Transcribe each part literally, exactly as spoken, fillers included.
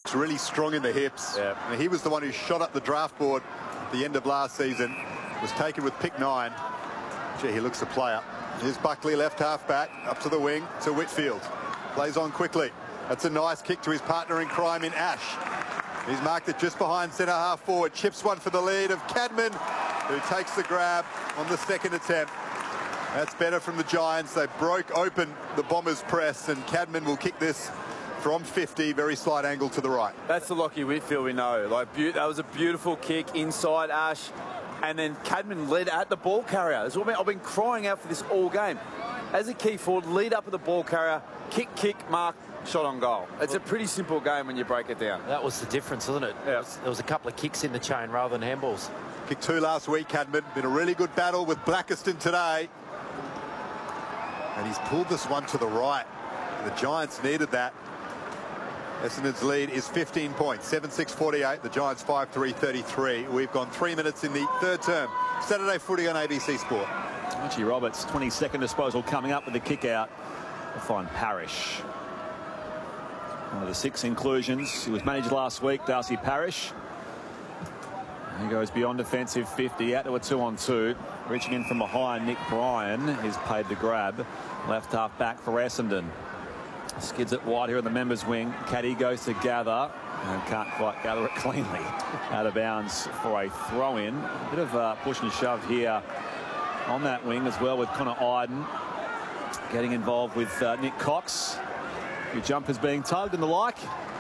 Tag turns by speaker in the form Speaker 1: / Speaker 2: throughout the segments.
Speaker 1: looks really strong in the hips.
Speaker 2: Yeah.
Speaker 1: And he was the one who shot up the draft board at the end of last season. Was taken with pick nine. Gee, he looks a player. Here's Buckley, left half back, up to the wing, to Whitfield. Plays on quickly. That's a nice kick to his partner in crime in Ash. He's marked it just behind centre half forward. Chips one for the lead of Cadman, who takes the grab on the second attempt. That's better from the Giants. They broke open the Bombers' press, and Cadman will kick this from fifty, very slight angle to the right.
Speaker 2: That's the Lachie Whitfield we know. Like, that was a beautiful kick inside Ash, and then Cadman led at the ball carrier. That's what I've been crying out for this all game. As a key forward, lead up with the ball carrier, kick, kick, mark, shot on goal. It's a pretty simple game when you break it down.
Speaker 3: That was the difference, wasn't it?
Speaker 2: Yeah.
Speaker 3: There was a couple of kicks in the chain rather than handballs.
Speaker 1: Kick two last week, Cadman. Been a really good battle with Blackiston today. And he's pulled this one to the right. The Giants needed that. Essendon's lead is fifteen points, seven six forty-eight. The Giants five three thirty-three. We've gone three minutes in the third term. Saturday footy on A B C Sport.
Speaker 4: Archie Roberts, twenty-second disposal coming up with the kick out. We'll find Parrish. One of the six inclusions. He was managed last week, Darcy Parrish. He goes beyond defensive fifty, out to a two on two. Reaching in from behind, Nick Bryan is paid the grab. Left half back for Essendon. Skids it wide here in the members wing. Caddy goes to gather and can't quite gather it cleanly. Out of bounds for a throw in. A bit of a push and shove here on that wing as well, with Connor Iden getting involved with uh, Nick Cox. Your jumpers being tugged and the like.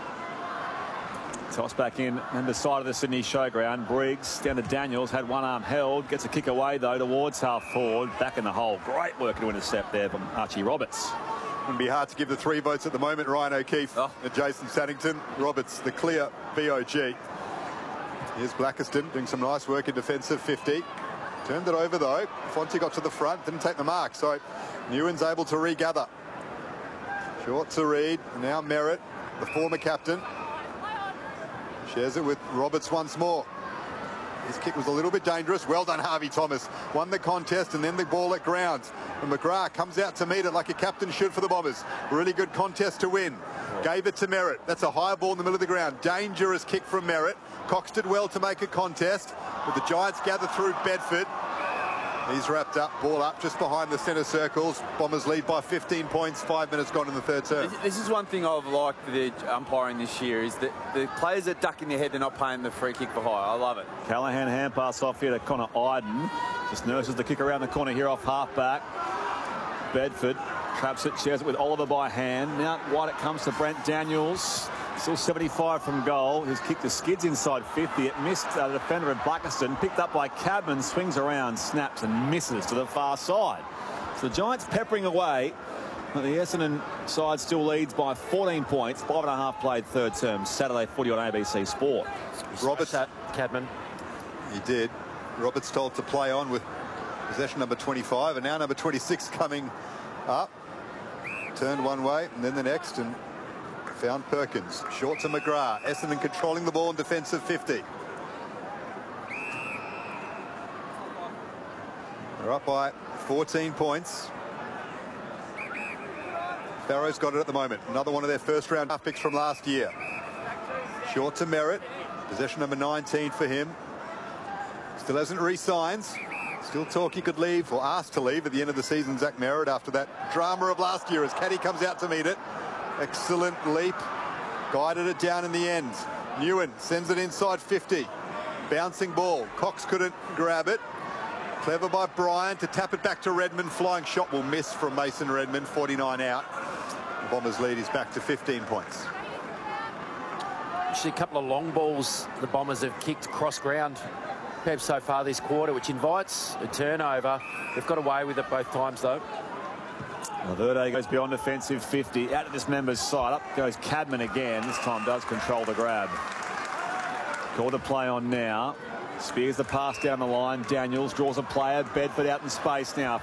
Speaker 4: Toss back in and the side of the Sydney Showground. Briggs down to Daniels, had one arm held, gets a kick away though towards half forward, back in the hole. Great work to intercept there from Archie Roberts.
Speaker 1: Wouldn't be hard to give the three votes at the moment. Ryan O'Keefe
Speaker 2: oh.
Speaker 1: and Jason Saddington. Roberts, the clear B O G. Here's Blackiston doing some nice work in defensive fifty. Turned it over though. Fonte got to the front, didn't take the mark, so Nguyen's able to regather. Short to Reid, now Merritt, the former captain. Shares it with Roberts once more. His kick was a little bit dangerous. Well done, Harvey Thomas. Won the contest and then the ball at ground. And McGrath comes out to meet it like a captain should for the Bombers. Really good contest to win. Gave it to Merritt. That's a high ball in the middle of the ground. Dangerous kick from Merritt. Cox did well to make a contest, but the Giants gather through Bedford. He's wrapped up, ball up just behind the centre circles. Bombers lead by fifteen points, five minutes gone in the third term.
Speaker 2: This is one thing I've liked for the umpiring this year, is that the players are ducking their head, they're not paying the free kick for high. I love it.
Speaker 4: Callaghan hand pass off here to Connor Iden. Just nurses the kick around the corner here off half back. Bedford traps it, shares it with Oliver by hand. Now wide it comes to Brent Daniels. Still seventy-five from goal. His kick to skids inside fifty. It missed uh, the defender of Blackiston. Picked up by Cadman, swings around, snaps and misses to the far side. So the Giants peppering away. But the Essendon side still leads by fourteen points. Five and a half played third term. Saturday footy on A B C Sport.
Speaker 1: Roberts,
Speaker 3: that Cadman.
Speaker 1: He did. Roberts told to play on with possession number twenty-five, and now number twenty-six coming up. Turned one way and then the next, and found Perkins. Short to McGrath. Essendon controlling the ball in defensive fifty. They're up by fourteen points. Barrow's got it at the moment. Another one of their first round draft picks from last year. Short to Merritt. Possession number nineteen for him. Still hasn't re-signed. Still talk he could leave, or asked to leave at the end of the season, Zach Merritt, after that drama of last year as Caddy comes out to meet it. Excellent leap. Guided it down in the end. Nguyen sends it inside fifty. Bouncing ball. Cox couldn't grab it. Clever by Bryan to tap it back to Redmond. Flying shot will miss from Mason Redmond. forty-nine out. The Bombers lead is back to fifteen points.
Speaker 3: Actually, a couple of long balls the Bombers have kicked cross ground perhaps so far this quarter, which invites a turnover. They've got away with it both times though.
Speaker 4: Valverde goes beyond defensive fifty. Out of this member's side. Up goes Cadman again. This time does control the grab. Call to play on now. Spears the pass down the line. Daniels draws a player. Bedford out in space now.